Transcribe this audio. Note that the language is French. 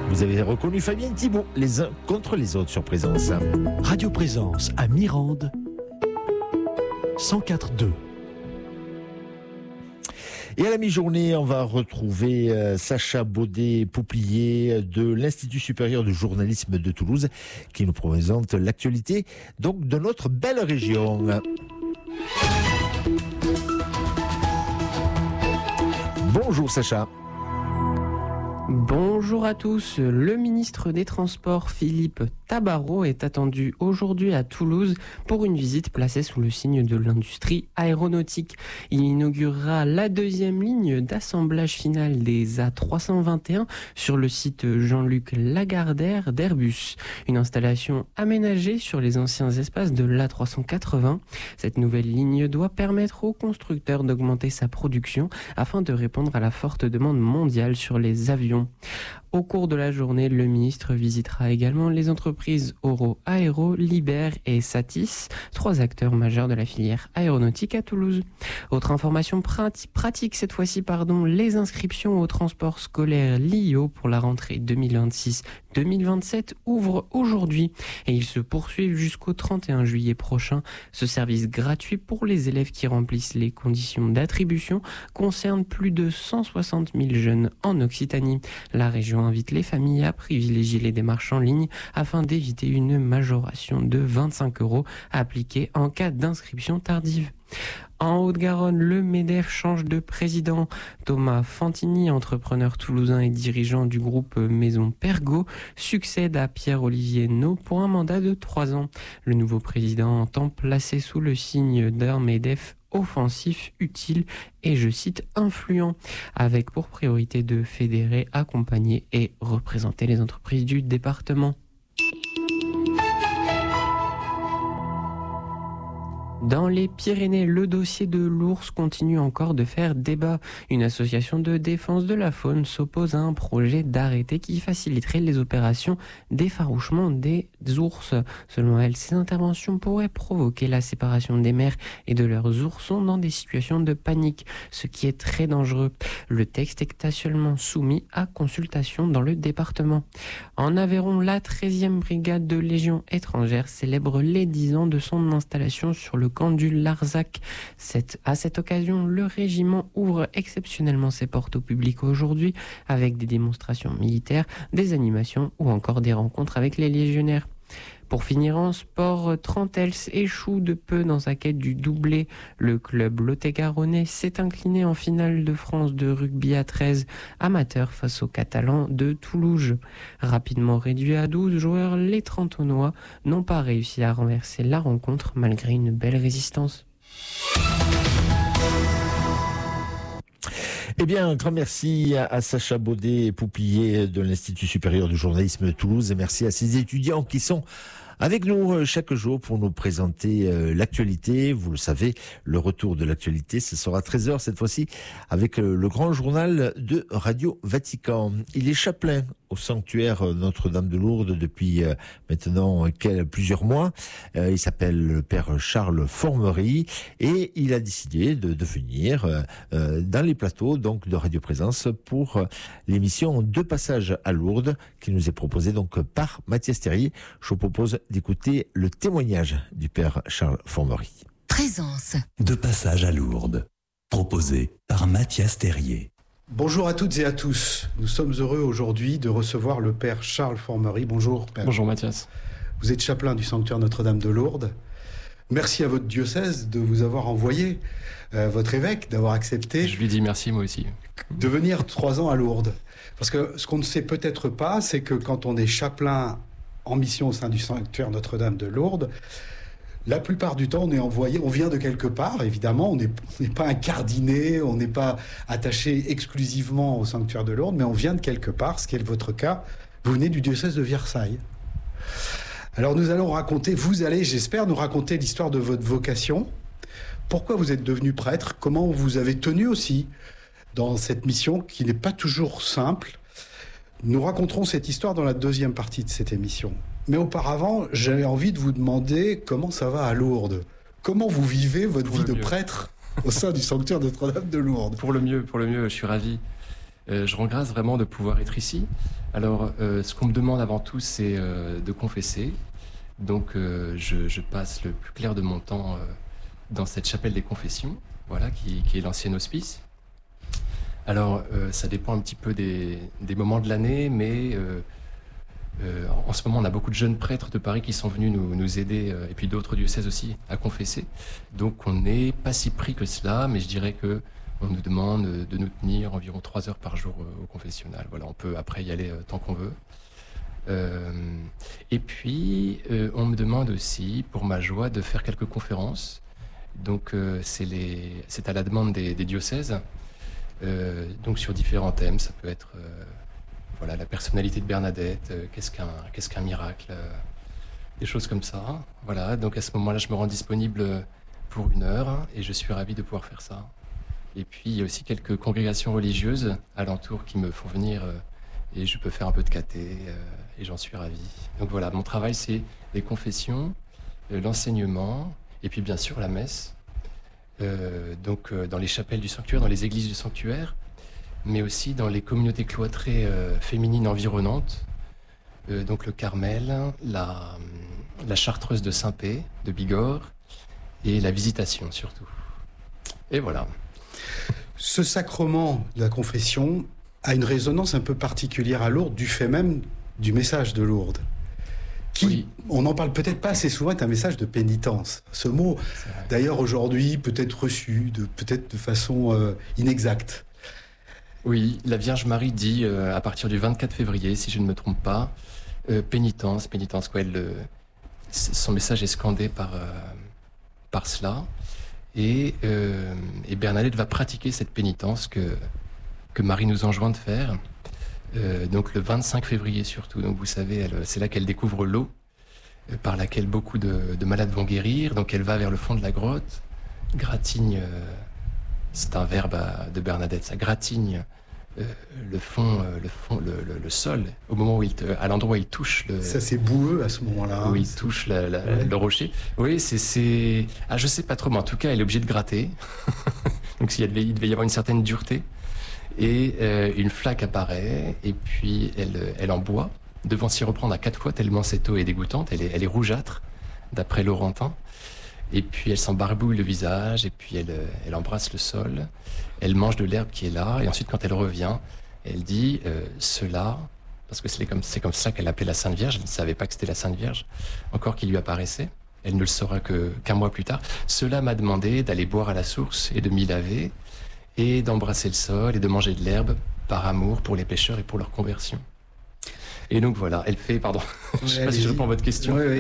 Vous avez reconnu Fabien Thibault, les uns contre les autres sur Présence. Radio Présence à Mirande, 104.2. Et à la mi-journée, on va retrouver Sacha Baudet-Pouplier de l'Institut supérieur de journalisme de Toulouse qui nous présente l'actualité donc de notre belle région. Bonjour Sacha. Bonjour à tous. Le ministre des Transports, Philippe Tabarot, est attendu aujourd'hui à Toulouse pour une visite placée sous le signe de l'industrie aéronautique. Il inaugurera la deuxième ligne d'assemblage final des A321 sur le site Jean-Luc Lagardère d'Airbus. Une installation aménagée sur les anciens espaces de l'A380. Cette nouvelle ligne doit permettre aux constructeurs d'augmenter sa production afin de répondre à la forte demande mondiale sur les avions. Au cours de la journée, le ministre visitera également les entreprises Oro Aéro, Liber et Satis, 3 acteurs majeurs de la filière aéronautique à Toulouse. Autre information pratique cette fois-ci, les inscriptions au transport scolaire LIO pour la rentrée 2026-2027 ouvrent aujourd'hui et ils se poursuivent jusqu'au 31 juillet prochain. Ce service gratuit pour les élèves qui remplissent les conditions d'attribution concerne plus de 160 000 jeunes en Occitanie. La région invite les familles à privilégier les démarches en ligne afin d'éviter une majoration de 25 € appliquée en cas d'inscription tardive. En Haute-Garonne, le MEDEF change de président. Thomas Fantini, entrepreneur toulousain et dirigeant du groupe Maison Pergaud, succède à Pierre-Olivier Naud pour un mandat de 3 ans. Le nouveau président entend placer sous le signe d'un MEDEF offensif, utile et, je cite, influent, avec pour priorité de fédérer, accompagner et représenter les entreprises du département. Dans les Pyrénées, le dossier de l'ours continue encore de faire débat. Une association de défense de la faune s'oppose à un projet d'arrêté qui faciliterait les opérations d'effarouchement des ours. Selon elle, ces interventions pourraient provoquer la séparation des mères et de leurs oursons dans des situations de panique, ce qui est très dangereux. Le texte est actuellement soumis à consultation dans le département. En Aveyron, la 13e brigade de Légion étrangère célèbre les 10 ans de son installation sur le camp du Larzac. À cette occasion, le régiment ouvre exceptionnellement ses portes au public aujourd'hui avec des démonstrations militaires, des animations ou encore des rencontres avec les légionnaires. Pour finir en sport, Trentels échoue de peu dans sa quête du doublé. Le club lot-et-garonnais s'est incliné en finale de France de rugby à 13 amateurs face aux Catalans de Toulouse. Rapidement réduit à 12 joueurs, les Trentonnois n'ont pas réussi à renverser la rencontre malgré une belle résistance. Eh bien, un grand merci à Sacha Baudet-Pouplier de l'Institut supérieur du journalisme de Toulouse et merci à ces étudiants qui sont avec nous chaque jour pour nous présenter l'actualité. Vous le savez, le retour de l'actualité, ce sera 13h cette fois-ci avec le grand journal de Radio Vatican. Il est chapelain au sanctuaire Notre-Dame de Lourdes depuis maintenant plusieurs mois. Il s'appelle le père Charles Formery et il a décidé de venir dans les plateaux donc de Radio Présence pour l'émission De Passage à Lourdes qui nous est proposée donc par Mathias Terrier. Je vous propose d'écouter le témoignage du père Charles Formery. Présence. De Passage à Lourdes, proposé par Mathias Terrier. Bonjour à toutes et à tous. Nous sommes heureux aujourd'hui de recevoir le père Charles Formery. Bonjour, père. Bonjour, Mathias. Vous êtes chapelain du sanctuaire Notre-Dame de Lourdes. Merci à votre diocèse de vous avoir envoyé, votre évêque, d'avoir accepté. Je lui dis merci, moi aussi. De venir 3 ans à Lourdes. Parce que ce qu'on ne sait peut-être pas, c'est que quand on est chapelain en mission au sein du sanctuaire Notre-Dame de Lourdes, la plupart du temps, on est envoyé, on vient de quelque part, évidemment, on n'est pas incardiné, on n'est pas attaché exclusivement au sanctuaire de Lourdes, mais on vient de quelque part, ce qui est votre cas. Vous venez du diocèse de Versailles. Alors nous allons raconter, vous allez, j'espère, nous raconter l'histoire de votre vocation. Pourquoi vous êtes devenu prêtre? Comment vous avez tenu aussi dans cette mission qui n'est pas toujours simple? Nous raconterons cette histoire dans la deuxième partie de cette émission. Mais auparavant, j'avais envie de vous demander comment ça va à Lourdes. Comment vous vivez votre vie de prêtre au sein du sanctuaire Notre-Dame de Lourdes? Pour le mieux, je suis ravi. Je rends grâce vraiment de pouvoir être ici. Alors, ce qu'on me demande avant tout, c'est de confesser. Donc, je passe le plus clair de mon temps dans cette chapelle des confessions, voilà, qui est l'ancien hospice. Alors, ça dépend un petit peu des moments de l'année, mais en ce moment, on a beaucoup de jeunes prêtres de Paris qui sont venus nous aider, et puis d'autres diocèses aussi, à confesser. Donc, on n'est pas si pris que cela, mais je dirais que on nous demande de nous tenir environ 3 heures par jour au confessionnal. Voilà, on peut après y aller tant qu'on veut. Et puis, on me demande aussi, pour ma joie, de faire quelques conférences. Donc, c'est à la demande des diocèses. Donc, sur différents thèmes, ça peut être voilà, la personnalité de Bernadette, qu'est-ce qu'un miracle, des choses comme ça. Voilà, donc à ce moment-là, je me rends disponible pour 1 heure et je suis ravi de pouvoir faire ça. Et puis, il y a aussi quelques congrégations religieuses alentour qui me font venir et je peux faire un peu de caté et j'en suis ravi. Donc voilà, mon travail, c'est les confessions, l'enseignement et puis bien sûr la messe. Donc dans les chapelles du sanctuaire, dans les églises du sanctuaire, mais aussi dans les communautés cloîtrées féminines environnantes. Donc le Carmel, la Chartreuse de Saint-Pé, de Bigorre, et la Visitation surtout. Et voilà. Ce sacrement de la confession a une résonance un peu particulière à Lourdes, du fait même du message de Lourdes, qui, oui, on n'en parle peut-être pas assez souvent, est un message de pénitence. Ce mot, d'ailleurs aujourd'hui, peut être reçu, peut-être de façon inexacte. Oui, la Vierge Marie dit, à partir du 24 février, si je ne me trompe pas, pénitence, quoi. Son message est scandé par cela. Et Bernadette va pratiquer cette pénitence que Marie nous enjoint de faire. Donc le 25 février surtout. Donc vous savez, c'est là qu'elle découvre l'eau par laquelle beaucoup de malades vont guérir. Donc elle va vers le fond de la grotte, gratigne, c'est un verbe de Bernadette, ça gratigne le sol au moment où à l'endroit où il touche ça c'est boueux à ce moment-là. Où il touche le rocher. Oui, c'est je sais pas trop, mais en tout cas elle est obligée de gratter. Donc il devait y avoir une certaine dureté. Et une flaque apparaît et puis elle en boit, devant s'y reprendre à 4 fois tellement cette eau est dégoûtante. Elle est rougeâtre d'après Laurentin. Et puis elle s'embarbouille le visage et puis elle embrasse le sol. Elle mange de l'herbe qui est là et ensuite quand elle revient, elle dit cela, parce que c'est comme ça qu'elle appelait la Sainte Vierge. Elle ne savait pas que c'était la Sainte Vierge encore qui lui apparaissait. Elle ne le saura qu'un mois plus tard. Cela m'a demandé d'aller boire à la source et de m'y laver et d'embrasser le sol et de manger de l'herbe par amour pour les pécheurs et pour leur conversion. Et donc voilà, elle fait, pardon, je ne sais pas si je réponds à votre question. Oui.